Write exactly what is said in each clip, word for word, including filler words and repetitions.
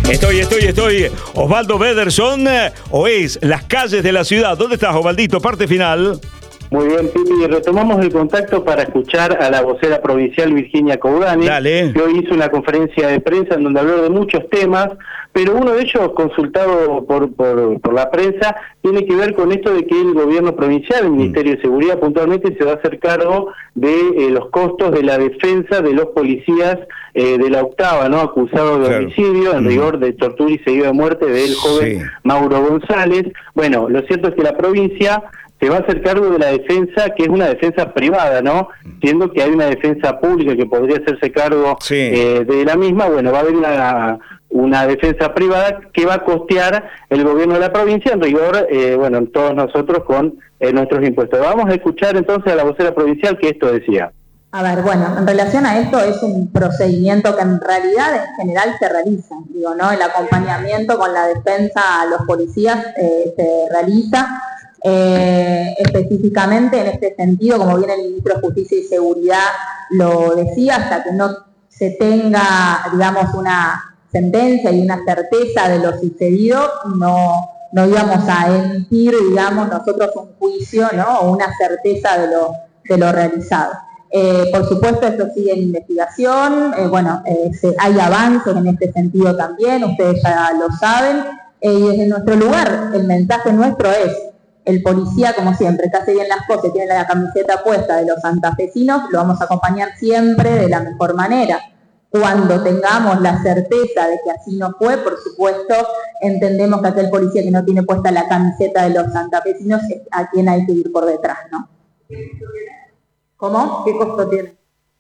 Estoy, estoy, estoy. Osvaldo Bederson, o es Las Calles de la Ciudad. ¿Dónde estás, Osvaldito? Parte final. Muy bien, Pipi. Retomamos el contacto para escuchar a la vocera provincial Virginia Coudani, Dale. que hoy hizo una conferencia de prensa en donde habló de muchos temas, pero uno de ellos, consultado por, por, por la prensa, tiene que ver con esto de que el gobierno provincial, el Ministerio de Seguridad puntualmente, se va a hacer cargo de eh, los costos de la defensa de los policías eh, de la octava, ¿no? Acusados de Claro. homicidio, en Mm. rigor de tortura y seguido de muerte del joven Sí. Mauro González. Bueno, lo cierto es que la provincia se va a hacer cargo de la defensa, que es una defensa privada, ¿no? Siendo que hay una defensa pública que podría hacerse cargo Sí. eh, de la misma. Bueno, va a haber una, una defensa privada que va a costear el gobierno de la provincia, en rigor, eh, bueno, todos nosotros con eh, nuestros impuestos. Vamos a escuchar entonces a la vocera provincial que esto decía. A ver, bueno, en relación a esto es un procedimiento que en realidad en general se realiza, digo, ¿no? El acompañamiento con la defensa a los policías eh, se realiza. Eh, específicamente en este sentido, como bien el ministro de Justicia y Seguridad lo decía, hasta que no se tenga, digamos, una sentencia y una certeza de lo sucedido, no, no íbamos a emitir, digamos, nosotros un juicio, ¿no? O una certeza de lo, de lo realizado. Eh, por supuesto, esto sigue en investigación, eh, bueno, eh, se, hay avances en este sentido también, ustedes ya lo saben, eh, y desde nuestro lugar, el mensaje nuestro es: el policía, como siempre, que hace bien las cosas, tiene la camiseta puesta de los santafesinos, lo vamos a acompañar siempre de la mejor manera. Cuando tengamos la certeza de que así no fue, por supuesto, entendemos que aquel policía que no tiene puesta la camiseta de los santafesinos es a quien hay que ir por detrás, ¿no? ¿Cómo? ¿Qué costo tiene?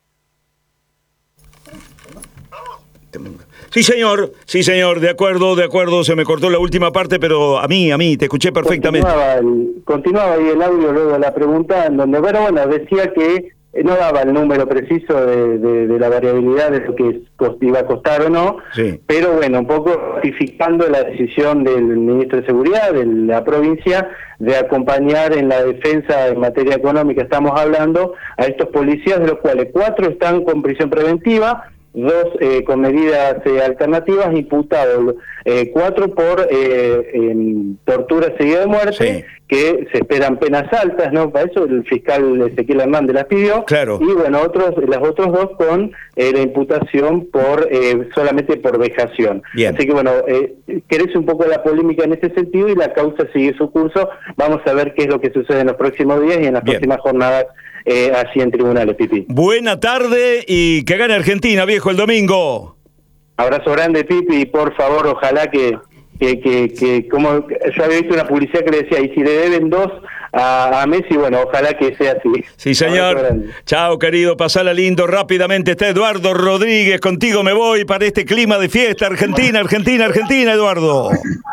Sí, señor. Sí, señor. De acuerdo, de acuerdo. Se me cortó la última parte, pero a mí, a mí, te escuché perfectamente. Continuaba, el, continuaba ahí el audio luego de la pregunta, en donde, bueno, bueno, decía que no daba el número preciso de, de, de la variabilidad de lo que cost, iba a costar o no, Sí. pero bueno, un poco ratificando la decisión del ministro de Seguridad de la provincia de acompañar en la defensa en materia económica, estamos hablando, a estos policías, de los cuales cuatro están con prisión preventiva, dos eh, con medidas eh, alternativas, imputados eh, cuatro por eh, en tortura seguida de muerte, Sí. que se esperan penas altas, ¿no? Para eso el fiscal Ezequiel Hernández las pidió. Claro. Y bueno, otros, los otros dos con eh, la imputación por eh, solamente por vejación. Bien. Así que bueno, eh, crece un poco la polémica en ese sentido y la causa sigue su curso. Vamos a ver qué es lo que sucede en los próximos días y en las Bien. próximas jornadas eh, así en tribunales, Pipi. Buena tarde y que gane Argentina, viejo, el domingo. Abrazo grande, Pipi, y por favor, ojalá que, que, que, que como yo había visto una publicidad que le decía, y si le deben dos a, a Messi, bueno, ojalá que sea así. Sí, señor. Chao, querido, pasala lindo. Rápidamente está Eduardo Rodríguez. Contigo me voy para este clima de fiesta. Argentina, Argentina, Argentina, Eduardo.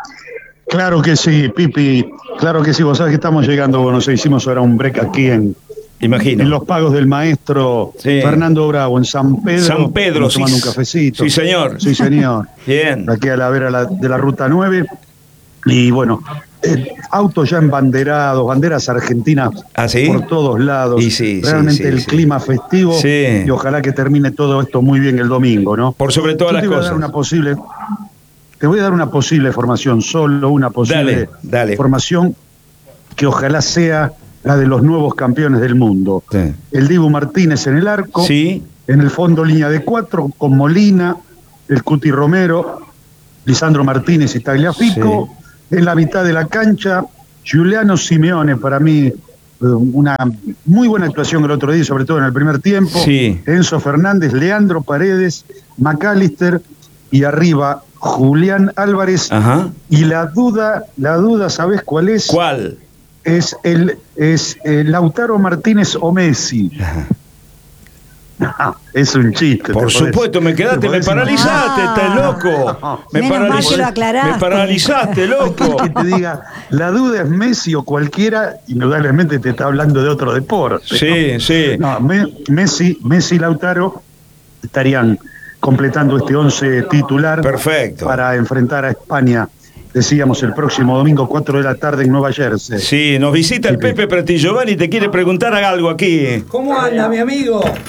Claro que sí, Pipi, claro que sí. Vos sabés que estamos llegando, bueno, nos hicimos ahora un break aquí en, Imagino. en los pagos del maestro Sí. Fernando Bravo, en San Pedro. San Pedro, Estamos sí. tomando un cafecito. Sí, señor. Sí, señor. Bien. Aquí a la vera la- de la ruta nueve. Y bueno, eh, autos ya embanderados, banderas argentinas ¿Ah, sí? por todos lados. Y sí, sí, Realmente sí, el sí. clima festivo. Sí. Y ojalá que termine todo esto muy bien el domingo, ¿no? Por sobre todas Yo las te voy a cosas. dar una posible, te voy a dar una posible formación, solo una posible Dale, dale. formación que ojalá sea la de los nuevos campeones del mundo. Sí. El Dibu Martínez en el arco, Sí. en el fondo línea de cuatro, con Molina, el Cuti Romero, Lisandro Martínez y Tagliafico, en la mitad de la cancha, Giuliano Simeone, para mí, eh, una muy buena actuación el otro día, sobre todo en el primer tiempo, Sí. Enzo Fernández, Leandro Paredes, McAllister, y arriba Julián Álvarez. Ajá. Y la duda, la duda, ¿sabés cuál es? ¿Cuál? Es el es el Lautaro Martínez o Messi. Es un chiste. Por te podés- supuesto, me quedaste, te me podés paralizaste, Ah. estás loco. Me, Menos mal paraliz- que lo aclaraste. me paralizaste, loco. que te diga, la duda es Messi o cualquiera, indudablemente te está hablando de otro deporte. Sí, sí. No, Me- Messi, Messi y Lautaro estarían completando este once titular Perfecto. para enfrentar a España, decíamos, el próximo domingo, cuatro de la tarde en Nueva Jersey. Sí, nos visita el Pepe Pretillo. Giovanni te quiere preguntar algo aquí. ¿Cómo anda, mi amigo?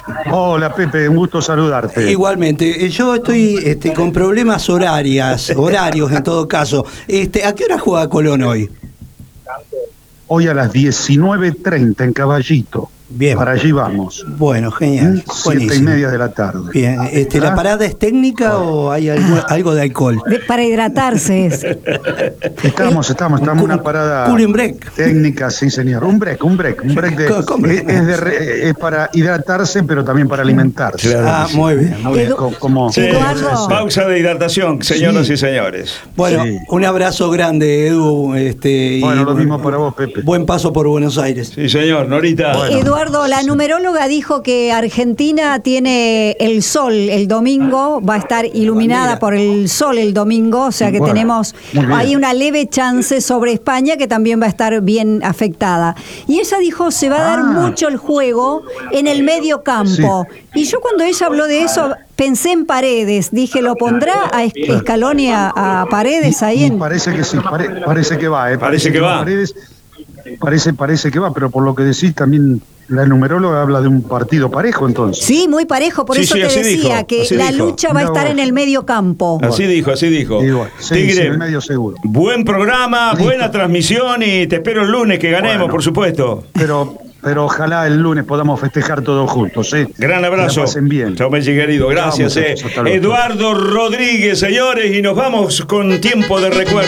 Hola Pepe, un gusto saludarte. Igualmente, yo estoy este, con problemas horarias, horarios en todo caso. Este, ¿a qué hora juega Colón hoy? Hoy a las diecinueve treinta en Caballito. Bien. Para allí vamos. Bueno, genial. Siete y media de la tarde. Bien. Este, ¿La parada es técnica o hay algo, algo de alcohol? De- para hidratarse es. Estamos, estamos, estamos en una parada Cooling break. técnica, sí señor. Un break, un break, un break de, ¿Cómo- cómo? es, es de re- es para hidratarse, pero también para alimentarse. Claro. Ah, muy bien, muy bien. Edu- Co- Como, Sí, Eduardo. pausa de hidratación, señoras Sí. y señores. Bueno, Sí. un abrazo grande, Edu. Este, y, Bueno, lo mismo para vos, Pepe. Buen paso por Buenos Aires. Sí, señor, Norita. Bueno. Eduardo, la numeróloga dijo que Argentina tiene el sol el domingo, va a estar iluminada Mira. por el sol el domingo, o sea que Bueno, tenemos muy bien. hay una leve chance sobre España que también va a estar bien afectada. Y ella dijo, se va a dar Ah. mucho el juego en el medio campo. Y yo cuando ella habló de eso pensé en Paredes, dije, ¿lo pondrá a Es- Scaloni a, a Paredes ahí Y en...? parece que sí, pare- parece que va, ¿eh? Parece que va. Paredes, parece, parece que va, pero por lo que decís también la numeróloga habla de un partido parejo entonces. Sí, muy parejo, por Sí, eso sí, te así decía dijo, que así la dijo. lucha va a Mirá estar vos. en el medio campo. Así dijo, así dijo. Y bueno, sí, Tigre, sí, en el medio seguro. buen programa, Listo. buena transmisión y te espero el lunes que ganemos, Bueno. por supuesto. Pero, pero ojalá el lunes podamos festejar todos juntos, ¿eh? Gran Que abrazo. la pasen bien. Chao, Messi querido. Gracias, Chao, eh. muchachos, hasta luego. Eduardo Rodríguez, señores, y nos vamos con tiempo de recuerdo.